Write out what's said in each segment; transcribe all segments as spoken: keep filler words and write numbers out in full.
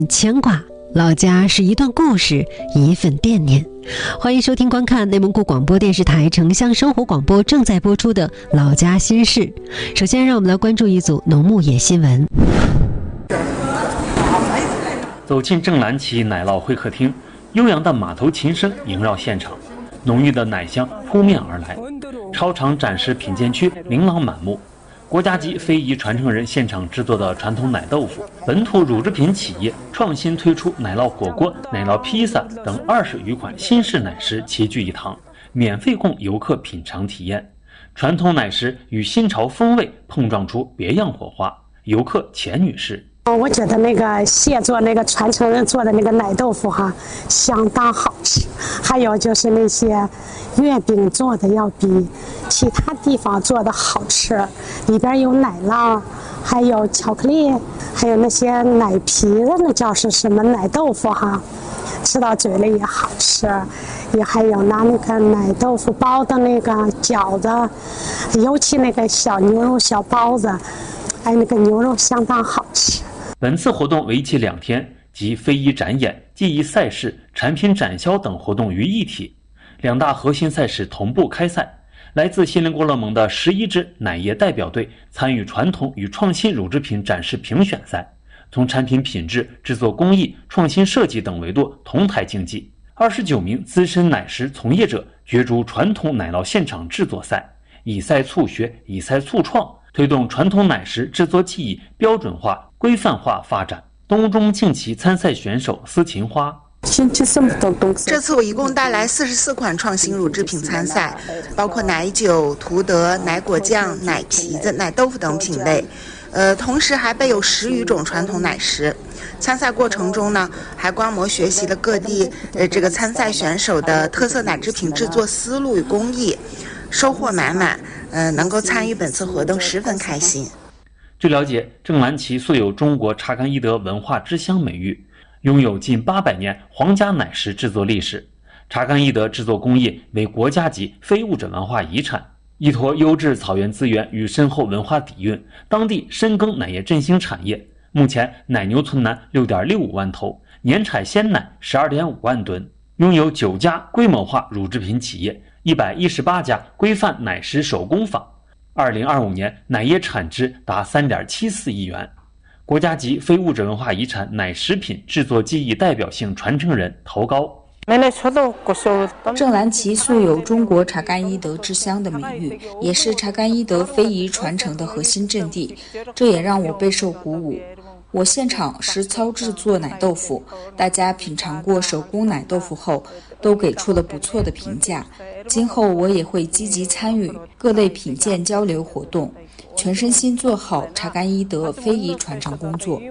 牵挂，老家是一段故事，一份惦念。欢迎收听观看内蒙古广播电视台城乡生活广播正在播出的《老家心事》。首先，让我们来关注一组农牧野新闻。 走进正蓝旗奶酪会客厅，悠扬的马头琴声萦绕现场，浓郁的奶香扑面而来。超长展示品鉴区琳琅满目，国家级非遗传承人现场制作的传统奶豆腐，本土乳制品企业创新推出奶酪火锅、奶酪披萨等二十余款新式奶食齐聚一堂，免费供游客品尝体验。传统奶食与新潮风味碰撞出别样火花。游客钱女士。 我觉得那个谢做那个传承人做的那个奶豆腐哈，相当好吃。还有就是那些月饼做的要比其他地方做的好吃，里边有奶酪，还有巧克力，还有那些奶皮的，那叫是什么奶豆腐哈，吃到嘴里也好吃。也还有拿那个奶豆腐包的那个饺子，尤其那个小牛肉小包子，哎，那个牛肉相当好吃。 本次活动为期两天，集非遗展演、技艺赛事、产品展销等活动于一体，两大核心赛事同步开赛。来自锡林郭勒盟的十一支奶业代表队参与传统与创新乳制品展示评选赛，从产品品质、制作工艺、创新设计等维度同台竞技。二十九名资深奶食从业者角逐传统奶酪现场制作赛，以赛促学，以赛促创，推动传统奶食制作技艺标准化、规范化发展。东中竞旗参赛选手司琴花。 这次我一共带来四十四款创新乳制品参赛，包括奶酒、涂德、奶果酱、奶皮子、奶豆腐等品类。呃，同时还备有十余种传统奶食。参赛过程中呢，还观摩学习了各地呃这个参赛选手的特色奶制品制作思路与工艺，收获满满。呃，能够参与本次活动十分开心。 据了解，正蓝旗素有中国查干伊德文化之乡美誉，拥有近八百年皇家奶食制作历史。查干伊德制作工艺为国家级非物质文化遗产，依托优质草原资源与深厚文化底蕴，当地深耕奶业振兴产业。目前奶牛存栏 六点六五万头，年产鲜奶 十二点五万吨，拥有九家规模化乳制品企业，一百一十八家规范奶食手工坊。二零二五年奶业产值达 三点七四亿元。国家级非物质文化遗产奶食品制作技艺代表性传承人陶高。 正蓝旗素有中国查干伊德之乡的美誉，也是查干伊德非遗传承的核心阵地，这也让我备受鼓舞。我现场实操制作奶豆腐，大家品尝过手工奶豆腐后都给出了不错的评价。今后我也会积极参与各类品鉴交流活动，全身心做好查干伊德非遗传承工作。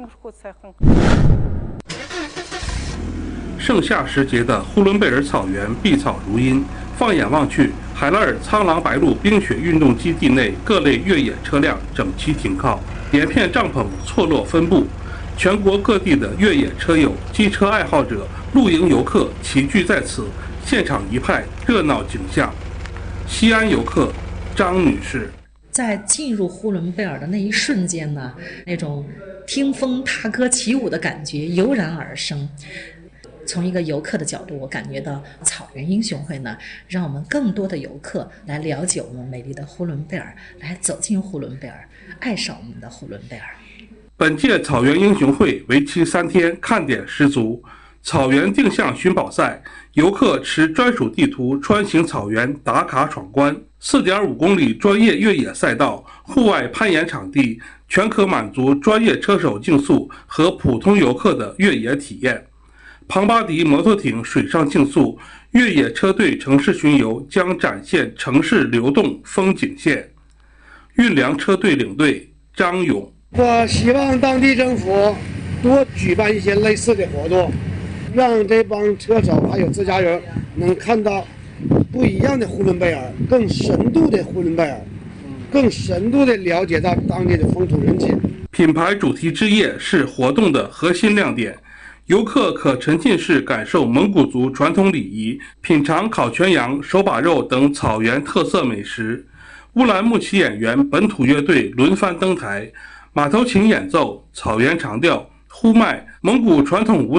盛夏时节的呼伦贝尔草原碧草如茵，放眼望去，海拉尔苍狼白鹭冰雪运动基地内各类越野车辆整齐停靠，连片帐篷错落分布，全国各地的越野车友、机车爱好者、露营游客齐聚在此，现场一派热闹景象。西安游客张女士。 在进入呼伦贝尔的那一瞬间呢，那种听风踏歌起舞的感觉油然而生。从一个游客的角度，我感觉到草原英雄会呢，让我们更多的游客来了解我们美丽的呼伦贝尔，来走进呼伦贝尔，爱上我们的呼伦贝尔。 本届草原英雄会为期三天，看点十足。草原定向寻宝赛，游客持专属地图穿行草原打卡闯关， 四点五公里专业越野赛道、户外攀岩场地，全可满足专业车手竞速和普通游客的越野体验。庞巴迪摩托艇水上竞速，越野车队城市巡游将展现城市流动风景线。运粮车队领队张勇。 我希望当地政府多举办一些类似的活动，让这帮车手还有自驾游能看到不一样的呼伦贝尔，更深度的呼伦贝尔，更深度的了解到当地的风土人情。 品牌主题之夜是活动的核心亮点，游客可沉浸式感受蒙古族传统礼仪，品尝烤全羊、手把肉等草原特色美食。乌兰牧骑演员本土乐队轮番登台，马头琴演奏、草原长调、 呼麦、蒙古传统舞